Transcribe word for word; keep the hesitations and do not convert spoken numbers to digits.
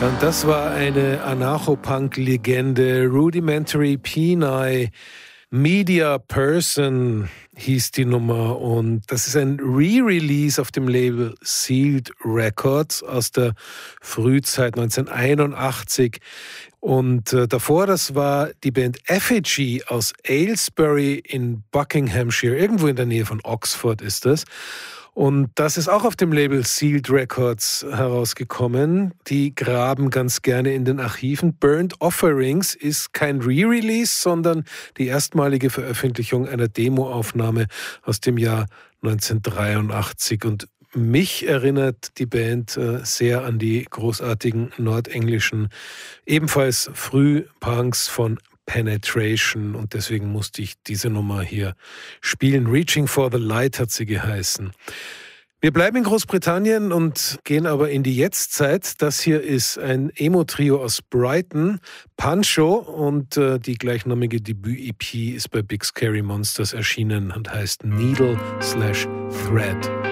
Ja, und das war eine Anarcho-Punk-Legende. Rudimentary Peni, Media Person hieß die Nummer. Und das ist ein Re-Release auf dem Label Sealed Records aus der Frühzeit neunzehnhunderteinundachtzig. Und äh, davor, das war die Band Effigy aus Aylesbury in Buckinghamshire. Irgendwo in der Nähe von Oxford ist das. Und das ist auch auf dem Label Sealed Records herausgekommen. Die graben ganz gerne in den Archiven. Burnt Offerings ist kein Re-Release, sondern die erstmalige Veröffentlichung einer Demoaufnahme aus dem Jahr neunzehnhundertdreiundachtzig. Und mich erinnert die Band äh, sehr an die großartigen nordenglischen, ebenfalls Frühpunks von Penetration, und deswegen musste ich diese Nummer hier spielen. Reaching for the Light hat sie geheißen. Wir bleiben in Großbritannien und gehen aber in die Jetztzeit. Das hier ist ein Emo-Trio aus Brighton, Pancho, und äh, die gleichnamige Debüt-E P ist bei Big Scary Monsters erschienen und heißt Needle slash Thread.